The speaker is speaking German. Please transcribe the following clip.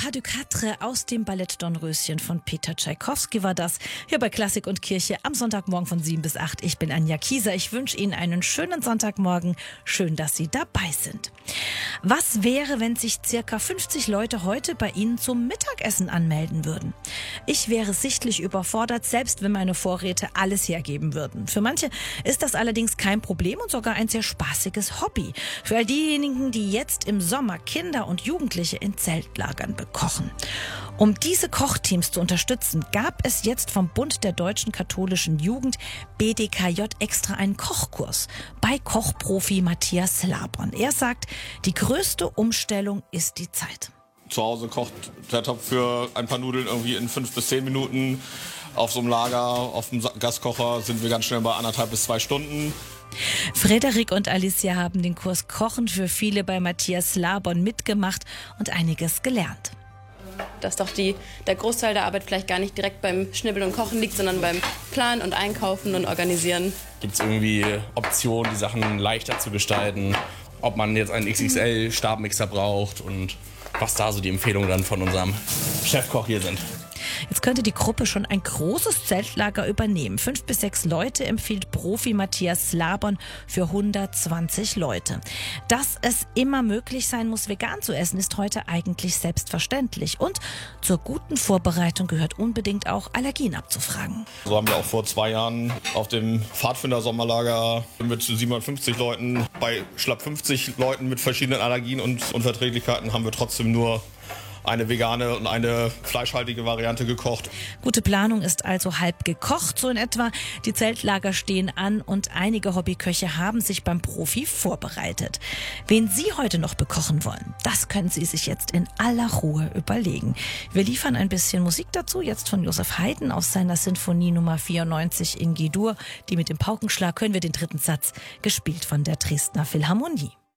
Pas du Quatre aus dem Ballett Dornröschen von Peter Tschaikowski war das. Hier bei Klassik und Kirche am Sonntagmorgen von 7 bis 8. Ich bin Anja Kieser. Ich wünsche Ihnen einen schönen Sonntagmorgen. Schön, dass Sie dabei sind. Was wäre, wenn sich circa 50 Leute heute bei Ihnen zum Mittagessen anmelden würden? Ich wäre sichtlich überfordert, selbst wenn meine Vorräte alles hergeben würden. Für manche ist das allerdings kein Problem und sogar ein sehr spaßiges Hobby. Für all diejenigen, die jetzt im Sommer Kinder und Jugendliche in Zeltlagern bekochen. Um diese Kochteams zu unterstützen, gab es jetzt vom Bund der Deutschen Katholischen Jugend BDKJ extra einen Kochkurs bei Kochprofi Matthias Labron. Er sagt, die größte Umstellung ist die Zeit. Zu Hause kocht der Topf für ein paar Nudeln irgendwie in 5 bis 10 Minuten. Auf so einem Lager, auf dem Gaskocher sind wir ganz schnell bei 1,5 bis 2 Stunden. Frederik und Alicia haben den Kurs Kochen für viele bei Matthias Labron mitgemacht und einiges gelernt. Dass doch der Großteil der Arbeit vielleicht gar nicht direkt beim Schnibbeln und Kochen liegt, sondern beim Planen und Einkaufen und Organisieren. Gibt es irgendwie Optionen, die Sachen leichter zu gestalten? Ob man jetzt einen XXL-Stabmixer braucht und was da so die Empfehlungen dann von unserem Chefkoch hier sind. Jetzt könnte die Gruppe schon ein großes Zeltlager übernehmen. 5 bis 6 Leute empfiehlt Profi Matthias Labron für 120 Leute. Dass es immer möglich sein muss, vegan zu essen, ist heute eigentlich selbstverständlich. Und zur guten Vorbereitung gehört unbedingt auch, Allergien abzufragen. So haben wir auch vor 2 Jahren auf dem Pfadfinder-Sommerlager mit 750 Leuten, bei schlapp 50 Leuten mit verschiedenen Allergien und Unverträglichkeiten haben wir trotzdem nur eine vegane und eine fleischhaltige Variante gekocht. Gute Planung ist also halb gekocht, so in etwa. Die Zeltlager stehen an und einige Hobbyköche haben sich beim Profi vorbereitet. Wen Sie heute noch bekochen wollen, das können Sie sich jetzt in aller Ruhe überlegen. Wir liefern ein bisschen Musik dazu, jetzt von Josef Haydn aus seiner Sinfonie Nummer 94 in G-Dur. Die mit dem Paukenschlag hören wir den 3. Satz, gespielt von der Dresdner Philharmonie.